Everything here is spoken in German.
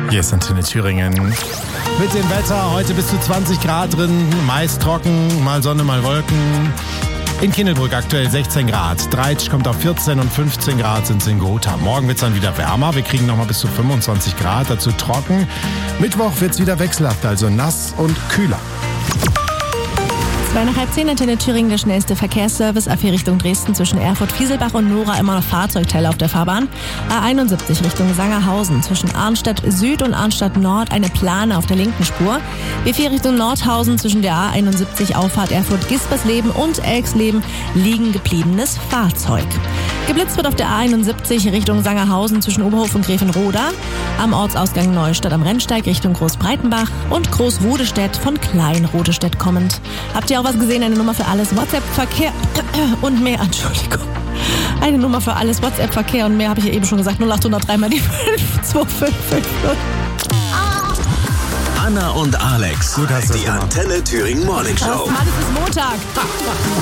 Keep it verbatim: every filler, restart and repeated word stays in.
Hier ist Antenne Thüringen. Mit dem Wetter, heute bis zu zwanzig Grad drin, meist trocken, mal Sonne, mal Wolken. In Kindelbrück aktuell sechzehn Grad, Dreitsch kommt auf vierzehn und fünfzehn Grad sind es in Gotha. Morgen wird es dann wieder wärmer, wir kriegen nochmal bis zu fünfundzwanzig Grad, dazu trocken. Mittwoch wird es wieder wechselhaft, also nass und kühler. Zwei nach halb zehn, Antenne Thüringen, der schnellste Verkehrsservice. A vier Richtung Dresden zwischen Erfurt, Fieselbach und Nora immer noch Fahrzeugteile auf der Fahrbahn. A einundsiebzig Richtung Sangerhausen zwischen Arnstadt Süd und Arnstadt Nord eine Plane auf der linken Spur. B vier Richtung Nordhausen zwischen der A einundsiebzig Auffahrt Erfurt-Gispersleben und Elksleben liegen gebliebenes Fahrzeug. Geblitzt wird auf der A einundsiebzig Richtung Sangerhausen zwischen Oberhof und Gräfenroda. Am Ortsausgang Neustadt am Rennsteig Richtung Großbreitenbach und Großrodestedt von Kleinrodestedt kommend. Habt ihr auch was gesehen? Eine Nummer für alles WhatsApp-Verkehr und mehr. Entschuldigung. Eine Nummer für alles WhatsApp-Verkehr und mehr habe ich ja eben schon gesagt. null acht null drei mal die fünf zwei fünf fünf null. Anna und Alex. Gut, hast du das die gemacht. Antenne Thüringen Morning Show. Alles ist Montag.